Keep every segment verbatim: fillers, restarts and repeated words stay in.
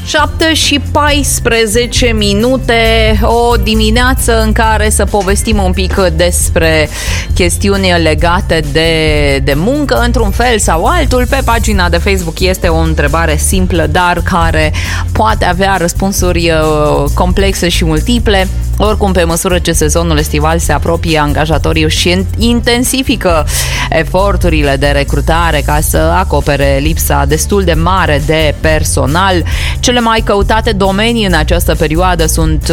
șapte și paisprezece minute, o dimineață în care să povestim un pic despre chestiuni legate de, de muncă, într-un fel sau altul. Pe pagina de Facebook este o întrebare simplă, dar care poate avea răspunsuri complexe și multiple. Oricum, pe măsură ce sezonul estival se apropie, angajatorii își intensifică eforturile de recrutare ca să acopere lipsa destul de mare de personal. Cele mai căutate domenii în această perioadă sunt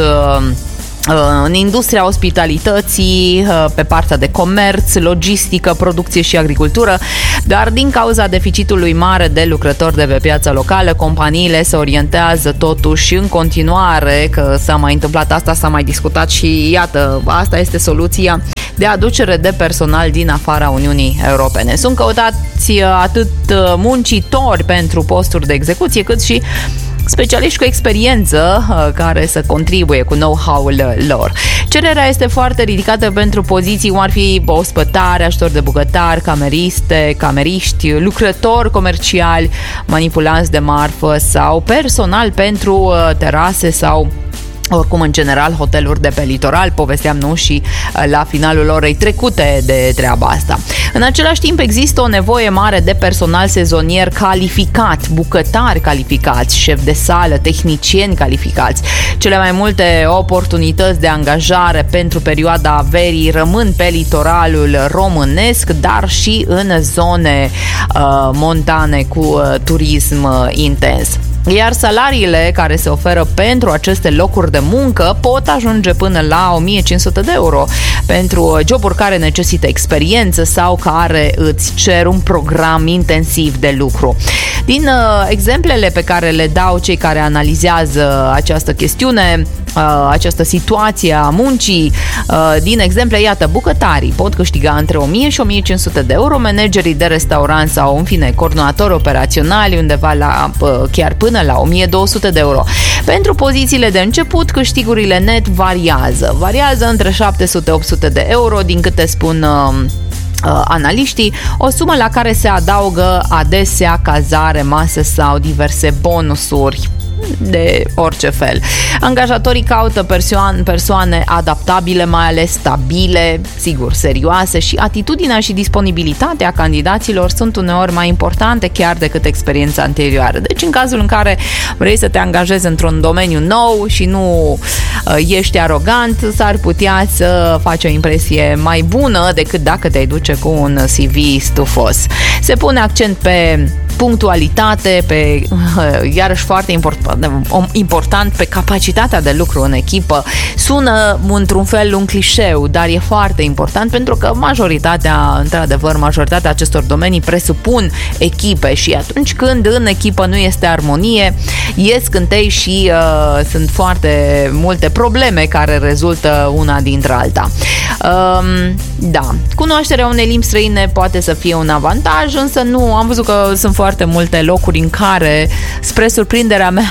în industria ospitalității, pe partea de comerț, logistică, producție și agricultură, dar din cauza deficitului mare de lucrători de pe piața locală, companiile se orientează totuși în continuare, că s-a mai întâmplat asta, s-a mai discutat și iată, asta este soluția de aducere de personal din afara Uniunii Europene. Sunt căutați atât muncitori pentru posturi de execuție, cât și specialiști cu experiență care să contribuie cu know-how-ul lor. Cererea este foarte ridicată pentru poziții cum ar fi ospătari, ajutor de bucătari, cameriste, cameriști, lucrători comerciali, manipulanți de marfă sau personal pentru terase sau oricum, în general, hoteluri de pe litoral. Povesteam, nu, și la finalul orei trecute de treaba asta. În același timp, există o nevoie mare de personal sezonier calificat, bucătari calificați, șef de sală, tehnicieni calificați. Cele mai multe oportunități de angajare pentru perioada verii rămân pe litoralul românesc, dar și în zone uh, montane cu uh, turism uh, intens. Iar salariile care se oferă pentru aceste locuri de muncă pot ajunge până la o mie cinci sute de euro pentru joburi care necesită experiență sau care îți cer un program intensiv de lucru. Din uh, exemplele pe care le dau cei care analizează această chestiune, uh, această situație a muncii, uh, din exemple, iată, bucătarii pot câștiga între o mie și o mie cinci sute de euro, managerii de restaurant sau, în fine, coordonatori operaționali undeva la uh, chiar până la o mie două sute de euro. Pentru pozițiile de început, câștigurile net variază. Variază între șapte sute - opt sute de euro, din câte spun uh, uh, analiștii, o sumă la care se adaugă adesea cazare, masă sau diverse bonusuri de orice fel. Angajatorii caută persoane, persoane adaptabile, mai ales stabile, sigur, serioase, și atitudinea și disponibilitatea candidaților sunt uneori mai importante chiar decât experiența anterioară. Deci, în cazul în care vrei să te angajezi într-un domeniu nou și nu uh, ești arogant, s-ar putea să faci o impresie mai bună decât dacă te-ai duce cu un C V stufos. Se pune accent pe punctualitate, pe, uh, iarăși foarte important, important, pe capacitatea de lucru în echipă. Sună într-un fel un clișeu, dar e foarte important pentru că majoritatea, într-adevăr, majoritatea acestor domenii presupun echipe și atunci când în echipă nu este armonie, ies scântei și uh, sunt foarte multe probleme care rezultă una dintre alta. Um, da, cunoașterea unei limbi străine poate să fie un avantaj, însă nu, am văzut că sunt foarte multe locuri în care, spre surprinderea mea,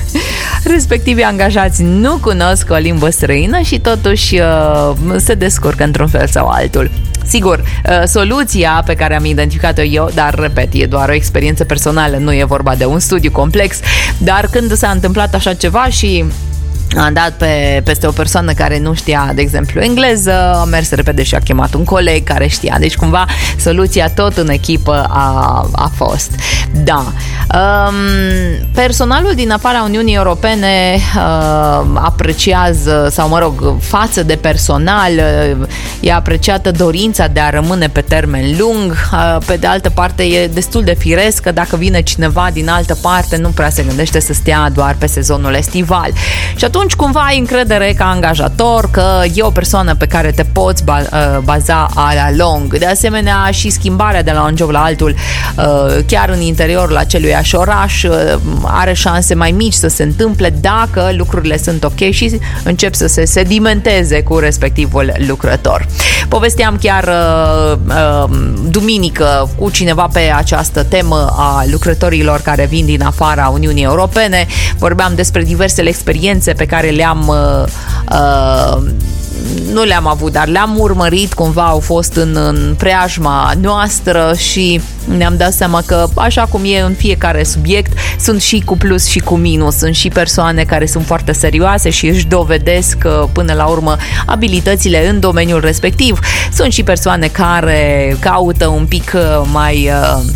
respectivii angajați nu cunosc o limbă străină și totuși uh, se descurcă într-un fel sau altul. Sigur, uh, soluția pe care am identificat-o eu, dar repet, e doar o experiență personală, nu e vorba de un studiu complex, dar când s-a întâmplat așa ceva și a dat pe, peste o persoană care nu știa, de exemplu, engleză, a mers repede și a chemat un coleg care știa. Deci, cumva, soluția tot în echipă a, a fost. Da. Um, personalul din afara Uniunii Europene uh, apreciază, sau mă rog, față de personal, uh, e apreciată dorința de a rămâne pe termen lung. Uh, pe de altă parte, e destul de firesc că dacă vine cineva din altă parte, nu prea se gândește să stea doar pe sezonul estival. Și atunci Atunci cumva ai încredere ca angajator că e o persoană pe care te poți baza a la lung. De asemenea, și schimbarea de la un job la altul, chiar în interiorul aceluiași oraș, are șanse mai mici să se întâmple dacă lucrurile sunt ok și încep să se sedimenteze cu respectivul lucrător. Povesteam chiar duminică cu cineva pe această temă a lucrătorilor care vin din afara Uniunii Europene. Vorbeam despre diversele experiențe pe care le-am uh, uh, nu le-am avut, dar le-am urmărit, cumva au fost în, în preajma noastră și ne-am dat seama că, așa cum e în fiecare subiect, sunt și cu plus și cu minus. Sunt și persoane care sunt foarte serioase și își dovedesc până la urmă abilitățile în domeniul respectiv. Sunt și persoane care caută un pic mai...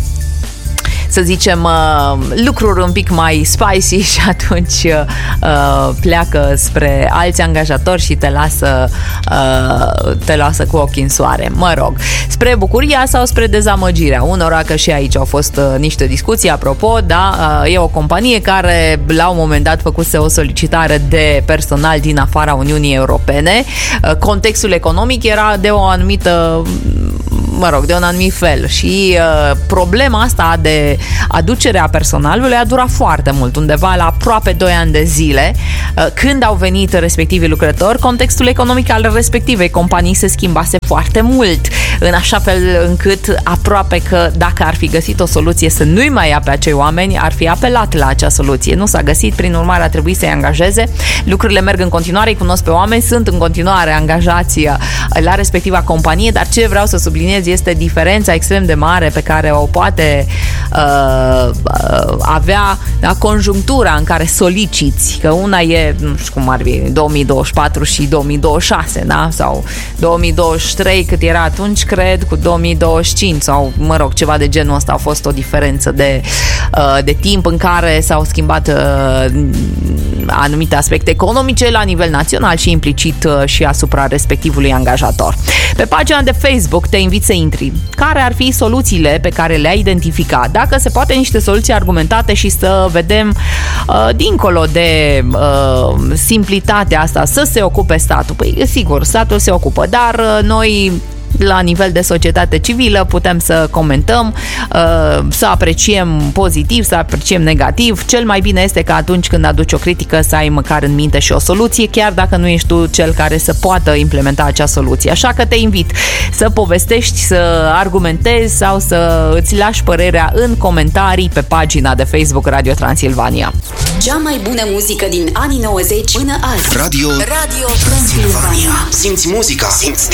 să zicem, lucruri un pic mai spicy și atunci uh, pleacă spre alți angajatori și te lasă, uh, te lasă cu ochii în soare. Mă rog, spre bucuria sau spre dezamăgirea unora, că și aici au fost uh, niște discuții. Apropo, da, uh, e o companie care la un moment dat făcuse o solicitare de personal din afara Uniunii Europene. Uh, contextul economic era de o anumită mă rog, de un anumit fel și uh, problema asta de aducerea personalului a durat foarte mult, undeva la aproape doi ani de zile. Uh, când au venit respectivii lucrători, contextul economic al respectivei companii se schimbase foarte mult, în așa fel încât aproape că dacă ar fi găsit o soluție să nu-i mai ia pe acei oameni, ar fi apelat la acea soluție. Nu s-a găsit, prin urmare a trebuit să-i angajeze. Lucrurile merg în continuare, îi cunosc pe oameni, sunt în continuare angajați la respectiva companie, dar ce vreau să subliniez este diferența extrem de mare pe care o poate uh, avea la conjunctura în care soliciți, că una e, nu știu cum ar fi, două mii douăzeci și patru și două mii douăzeci și șase, da? Sau două mii douăzeci și trei cât era atunci, cred, cu două mii douăzeci și cinci sau, mă rog, ceva de genul ăsta. A fost o diferență de, uh, de timp în care s-au schimbat uh, anumite aspecte economice la nivel național și implicit uh, și asupra respectivului angajator. Pe pagina de Facebook te invit să intri. Care ar fi soluțiile pe care le-ai identificat? Dacă se poate, niște soluții argumentate și să vedem uh, dincolo de uh, simplitatea asta, să se ocupe statul. Păi, sigur, statul se ocupă, dar uh, noi la nivel de societate civilă putem să comentăm, să apreciem pozitiv, să apreciem negativ. Cel mai bine este că atunci când aduci o critică să ai măcar în minte și o soluție, chiar dacă nu ești tu cel care să poată implementa acea soluție. Așa că te invit să povestești, să argumentezi sau să îți lași părerea în comentarii pe pagina de Facebook Radio Transilvania. Cea mai bună muzică din anii nouăzeci până azi. Radio, Radio Transilvania. Simți muzica, simți